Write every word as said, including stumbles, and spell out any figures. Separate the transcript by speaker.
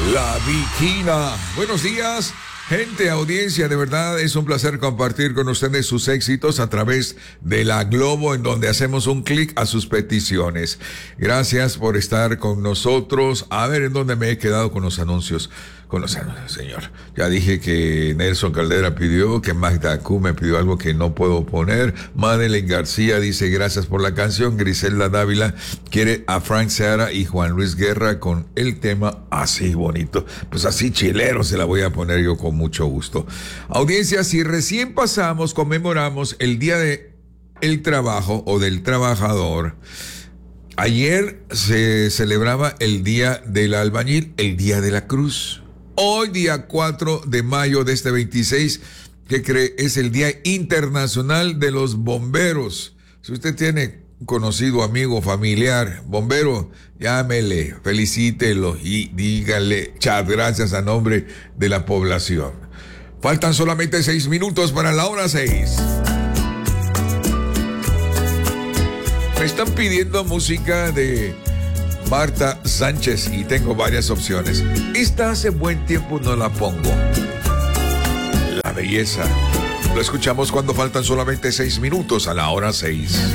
Speaker 1: La Viquina. Buenos días, gente, audiencia. De verdad es un placer compartir con ustedes sus éxitos a través de la Globo, en donde hacemos un clic a sus peticiones. Gracias por estar con nosotros. A ver, ¿en dónde me he quedado con los anuncios? Con los anuncios, señor. Ya dije que Nelson Caldera pidió, que Magda Q me pidió algo que no puedo poner. Madeleine García dice gracias por la canción. Griselda Dávila quiere a Frank Seara y Juan Luis Guerra con el tema Así Bonito. Pues así chilero se la voy a poner yo con mucho gusto. Audiencia, si recién pasamos, conmemoramos el Día de el Trabajo o del Trabajador. Ayer se celebraba el Día del Albañil, el Día de la Cruz. Hoy, día cuatro de mayo de este veintiséis, ¿qué cree? Es el Día Internacional de los Bomberos. Si usted tiene conocido, amigo, familiar, bombero, llámele, felicítelo y dígale muchas gracias a nombre de la población. Faltan solamente seis minutos para la hora seis. Me están pidiendo música de Marta Sánchez y tengo varias opciones. Esta hace buen tiempo no la pongo. La belleza. Lo escuchamos cuando faltan solamente seis minutos a la hora seis.